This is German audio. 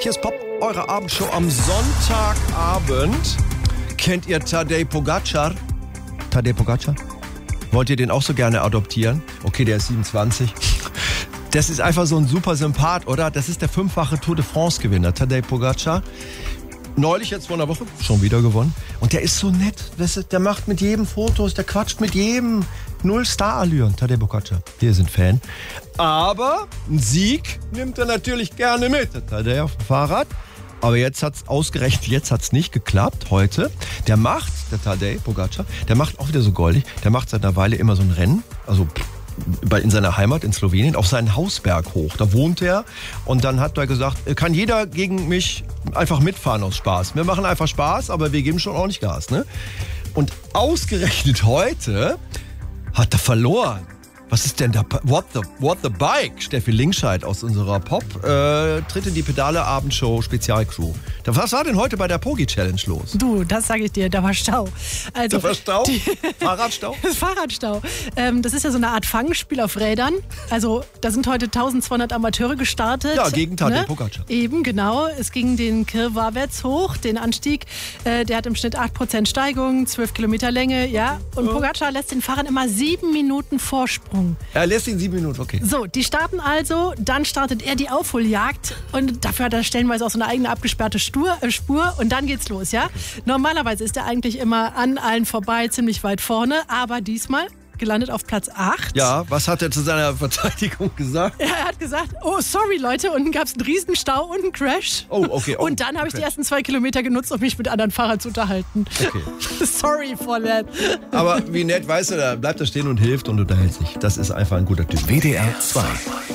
Hier ist Pop, eure Abendshow am Sonntagabend. Kennt ihr Tadej Pogačar? Tadej Pogačar? Wollt ihr den auch so gerne adoptieren? Okay, der ist 27. Das ist einfach so ein super Sympath, oder? Das ist der 5-fache Tour de France-Gewinner, Tadej Pogačar. Neulich, jetzt vor einer Woche, schon wieder gewonnen. Und der ist so nett. Der macht mit jedem Fotos, der quatscht mit jedem. Null Star-Allüren, Tadej Pogačar. Wir sind Fan. Aber einen Sieg nimmt er natürlich gerne mit. Der Tadej auf dem Fahrrad. Aber jetzt hat's nicht geklappt. Heute. Der Tadej Pogačar, der macht auch wieder so goldig. Der macht seit einer Weile immer so ein Rennen. Also in seiner Heimat in Slowenien, auf seinen Hausberg hoch. Da wohnt er und dann hat er gesagt, kann jeder gegen mich einfach mitfahren aus Spaß. Wir machen einfach Spaß, aber wir geben schon ordentlich Gas. Ne? Und ausgerechnet heute hat er verloren. Was ist denn da? What the Bike? Steffi Linkscheid aus unserer Pop tritt in die Pedale-Abendshow Spezialcrew. Was war denn heute bei der Pogi-Challenge los? Du, das sage ich dir, da war Stau. Also, da war Stau? Fahrradstau? Fahrradstau. Das ist ja so eine Art Fangspiel auf Rädern. Also da sind heute 1200 Amateure gestartet. Ja, gegen Tadej Pogačar. Eben, genau. Es ging den Kirwarwärts hoch, den Anstieg. Der hat im Schnitt 8% Steigung, 12 Kilometer Länge. Ja. Und Pogačar lässt den Fahrern immer 7 Minuten Vorsprung. Er lässt ihn 7 Minuten, okay. So, die starten also, dann startet er die Aufholjagd und dafür hat er stellenweise auch so eine eigene abgesperrte Spur und dann geht's los, ja? Okay. Normalerweise ist er eigentlich immer an allen vorbei, ziemlich weit vorne, aber diesmal gelandet auf Platz 8. Ja, was hat er zu seiner Verteidigung gesagt? Er hat gesagt, oh sorry Leute, unten gab es einen Riesenstau und einen Crash. Oh, okay. Oh, und dann habe ich die ersten 2 Kilometer genutzt, um mich mit anderen Fahrern zu unterhalten. Okay. Sorry for that. Aber wie nett, weißt du, da bleibt er stehen und hilft und unterhält sich. Das ist einfach ein guter Typ. WDR 2